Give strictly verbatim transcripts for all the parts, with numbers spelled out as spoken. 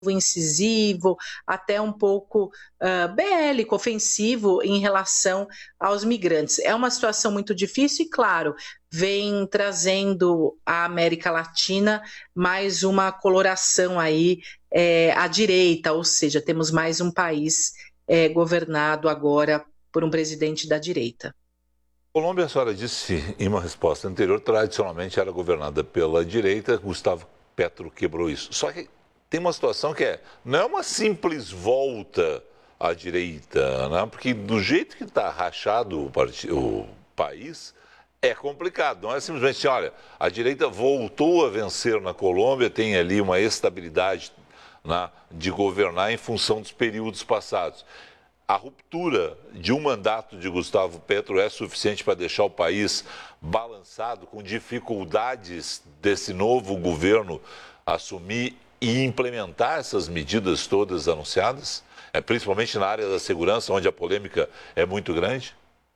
incisivo, até um pouco uh, bélico, ofensivo em relação aos migrantes. É uma situação muito difícil e, claro, vem trazendo à América Latina mais uma coloração aí é, à direita, ou seja, temos mais um país é, governado agora por um presidente da direita. Colômbia, a senhora disse em uma resposta anterior, tradicionalmente era governada pela direita, Gustavo Petro quebrou isso. Só que tem uma situação que é, não é uma simples volta à direita, né? Porque do jeito que está rachado o, part... o país, é complicado. Não é simplesmente assim, olha, a direita voltou a vencer na Colômbia, tem ali uma estabilidade, né, de governar em função dos períodos passados. A ruptura de um mandato de Gustavo Petro é suficiente para deixar o país balançado, com dificuldades desse novo governo assumir e implementar essas medidas todas anunciadas, é, principalmente na área da segurança, onde a polêmica é muito grande?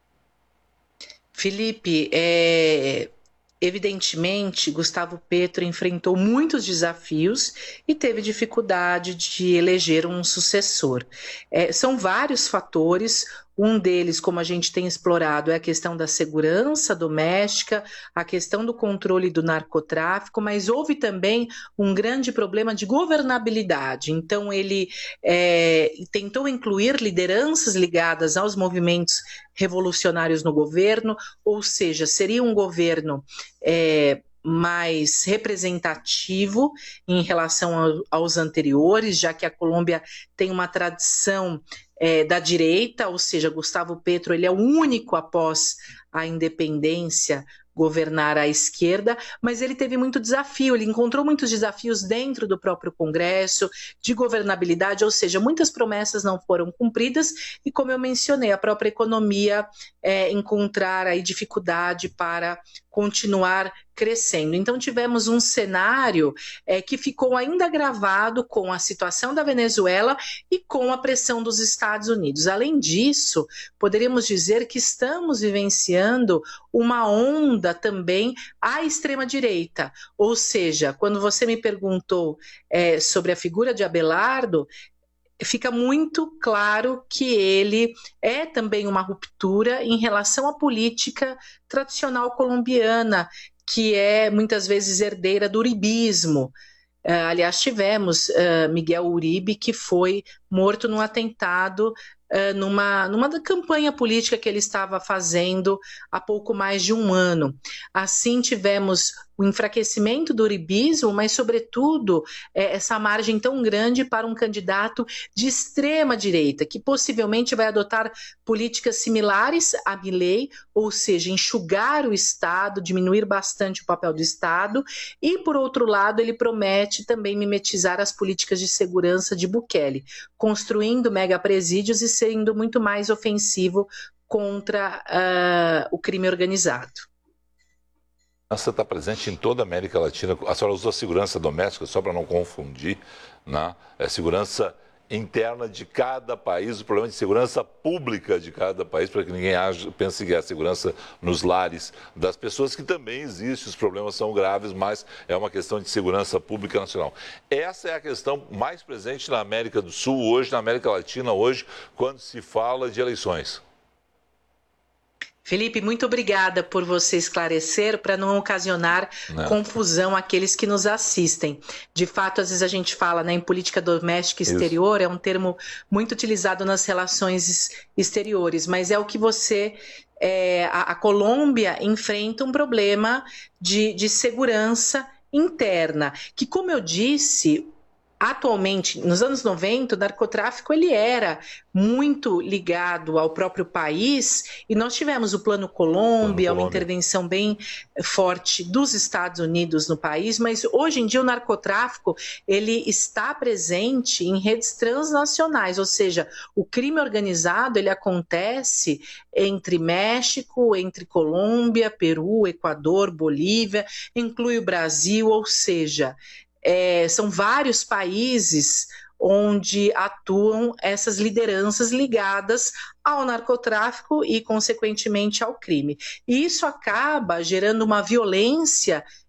Felipe, é... evidentemente, Gustavo Petro enfrentou muitos desafios e teve dificuldade de eleger um sucessor. É, são vários fatores. Um deles, como a gente tem explorado, é a questão da segurança doméstica, a questão do controle do narcotráfico, mas houve também um grande problema de governabilidade. Então, ele é, tentou incluir lideranças ligadas aos movimentos revolucionários no governo, ou seja, seria um governo é, mais representativo em relação ao, aos anteriores, já que a Colômbia tem uma tradição É, da direita, ou seja, Gustavo Petro ele é o único após a independência governar à esquerda, mas ele teve muito desafio, ele encontrou muitos desafios dentro do próprio Congresso, de governabilidade, ou seja, muitas promessas não foram cumpridas e, como eu mencionei, a própria economia é, encontrar aí dificuldade para continuar crescendo. Então tivemos um cenário é, que ficou ainda agravado com a situação da Venezuela e com a pressão dos Estados Unidos. Além disso, poderíamos dizer que estamos vivenciando uma onda também à extrema-direita. Ou seja, quando você me perguntou é, sobre a figura de Abelardo, fica muito claro que ele é também uma ruptura em relação à política tradicional colombiana, que é muitas vezes herdeira do uribismo. Uh, aliás, tivemos uh, Miguel Uribe, que foi morto num atentado, uh, numa, numa campanha política que ele estava fazendo há pouco mais de um ano. Assim, tivemos o enfraquecimento do uribismo, mas, sobretudo, é, essa margem tão grande para um candidato de extrema-direita, que possivelmente vai adotar políticas similares a Milei, ou seja, enxugar o Estado, diminuir bastante o papel do Estado, e, por outro lado, ele promete também mimetizar as políticas de segurança de Bukele, construindo megapresídios e sendo muito mais ofensivo contra uh, o crime organizado. A segurança está presente em toda a América Latina. A senhora usou a segurança doméstica, só para não confundir, né? É segurança interna de cada país, o problema de segurança pública de cada país, para que ninguém age, pense que é a segurança nos lares das pessoas, que também existe, os problemas são graves, mas é uma questão de segurança pública nacional. Essa é a questão mais presente na América do Sul hoje, na América Latina hoje, quando se fala de eleições. Felipe, muito obrigada por você esclarecer, para não ocasionar não. confusão àqueles que nos assistem. De fato, às vezes a gente fala, né, em política doméstica exterior, Isso. é um termo muito utilizado nas relações exteriores, mas é o que você... É, a, a Colômbia enfrenta um problema de, de segurança interna, que, como eu disse... Atualmente, nos anos noventa, o narcotráfico ele era muito ligado ao próprio país e nós tivemos o Plano Colômbia, uma intervenção bem forte dos Estados Unidos no país, mas hoje em dia o narcotráfico ele está presente em redes transnacionais, ou seja, o crime organizado ele acontece entre México, entre Colômbia, Peru, Equador, Bolívia, inclui o Brasil, ou seja... É, são vários países onde atuam essas lideranças ligadas ao narcotráfico e, consequentemente, ao crime. E isso acaba gerando uma violência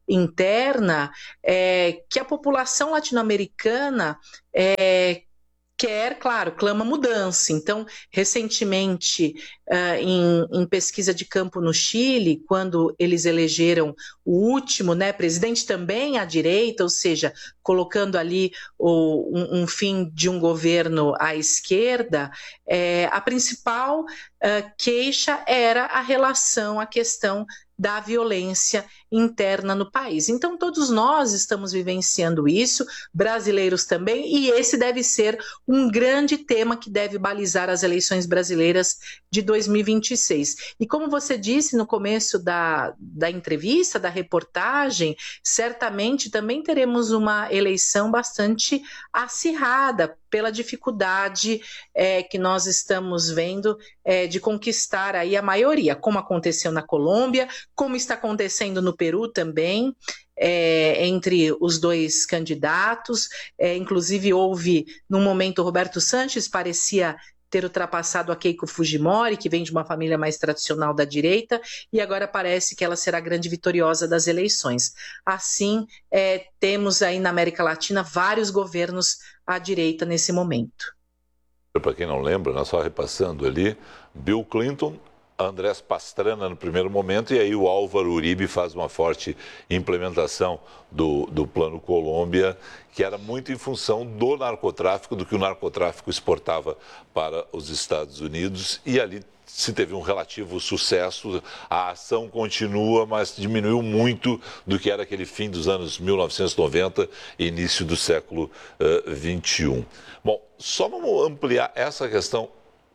interna é, que a população latino-americana é, quer, claro, clama mudança. Então, recentemente, uh, em, em pesquisa de campo no Chile, quando eles elegeram o último, né, presidente também à direita, ou seja, colocando ali o, um, um fim de um governo à esquerda, é, a principal uh, queixa era a relação, a questão da violência interna no país. Então, todos nós estamos vivenciando isso, brasileiros também, e esse deve ser um grande tema que deve balizar as eleições brasileiras de dois mil e vinte e seis. E como você disse no começo da, da entrevista, da reportagem, certamente também teremos uma eleição bastante acirrada pela dificuldade é, que nós estamos vendo é, de conquistar aí a maioria, como aconteceu na Colômbia, como está acontecendo no Peru também, é, entre os dois candidatos. É, inclusive houve, num momento, o Roberto Sanches parecia ter ultrapassado a Keiko Fujimori, que vem de uma família mais tradicional da direita, e agora parece que ela será a grande vitoriosa das eleições. Assim, é, temos aí na América Latina vários governos à direita nesse momento. Para quem não lembra, nós só repassando ali, Bill Clinton, Andrés Pastrana no primeiro momento, e aí o Álvaro Uribe faz uma forte implementação do, do Plano Colômbia, que era muito em função do narcotráfico, do que o narcotráfico exportava para os Estados Unidos, e ali se teve um relativo sucesso, a ação continua, mas diminuiu muito do que era aquele fim dos anos mil novecentos e noventa e início do século uh, vinte e um. Bom, só vamos ampliar essa questão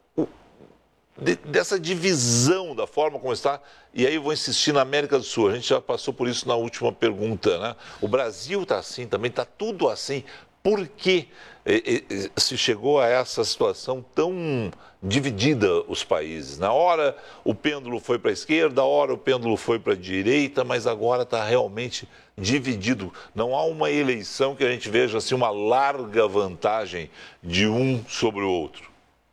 De, dessa divisão da forma como está, e aí eu vou insistir na América do Sul, a gente já passou por isso na última pergunta, né? O Brasil está assim, também está tudo assim. Por que eh, eh, se chegou a essa situação tão dividida os países? Na hora o pêndulo foi para a esquerda, a hora o pêndulo foi para a direita, mas agora está realmente dividido. Não há uma eleição que a gente veja assim, uma larga vantagem de um sobre o outro.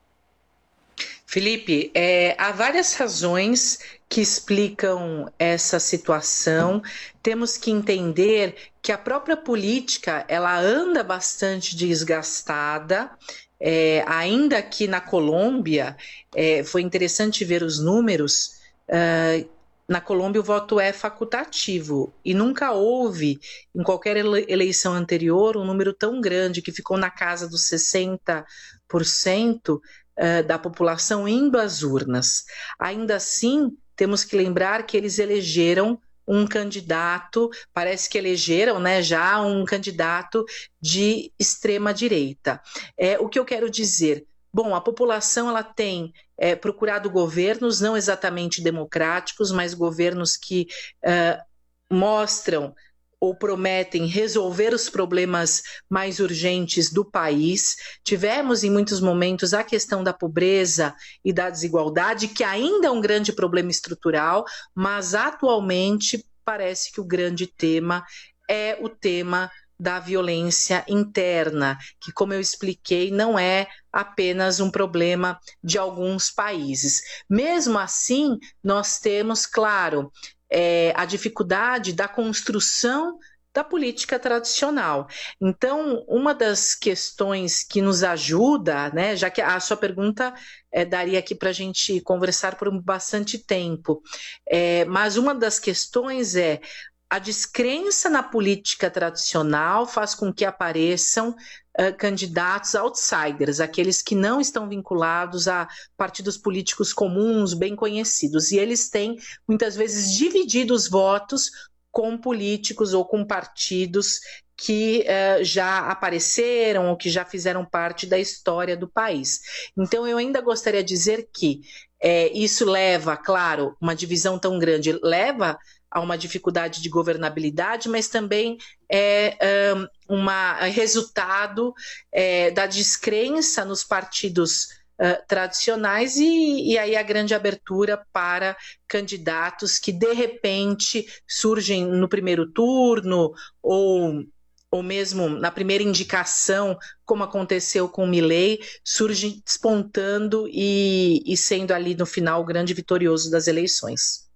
Felipe, é, há várias razões que explicam essa situação. Temos que entender que a própria política ela anda bastante desgastada. É, ainda aqui na Colômbia, é, foi interessante ver os números. Uh, na Colômbia o voto é facultativo e nunca houve, em qualquer eleição anterior, um número tão grande que ficou na casa dos sessenta por cento da população indo às urnas. Ainda assim, temos que lembrar que eles elegeram um candidato, parece que elegeram né, já um candidato de extrema-direita. É, o que eu quero dizer? Bom, a população ela tem é, procurado governos não exatamente democráticos, mas governos que uh, mostram ou prometem resolver os problemas mais urgentes do país. Tivemos em muitos momentos a questão da pobreza e da desigualdade, que ainda é um grande problema estrutural, mas atualmente parece que o grande tema é o tema da violência interna, que, como eu expliquei, não é apenas um problema de alguns países. Mesmo assim, nós temos, claro, É, a dificuldade da construção da política tradicional. Então, uma das questões que nos ajuda, né, já que a sua pergunta é, daria aqui para a gente conversar por bastante tempo, é, mas uma das questões é a descrença na política tradicional faz com que apareçam uh, candidatos outsiders, aqueles que não estão vinculados a partidos políticos comuns, bem conhecidos. E eles têm, muitas vezes, dividido os votos com políticos ou com partidos que uh, já apareceram ou que já fizeram parte da história do país. Então, eu ainda gostaria de dizer que é, isso leva, claro, uma divisão tão grande, leva a uma dificuldade de governabilidade, mas também é um uma, resultado é, da descrença nos partidos uh, tradicionais e, e aí a grande abertura para candidatos que, de repente, surgem no primeiro turno ou, ou mesmo na primeira indicação, como aconteceu com o Milei, surgem despontando e, e sendo ali, no final, o grande vitorioso das eleições.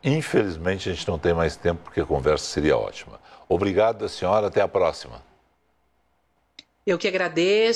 Infelizmente, a gente não tem mais tempo, porque a conversa seria ótima. Obrigado, senhora. Até a próxima. Eu que agradeço.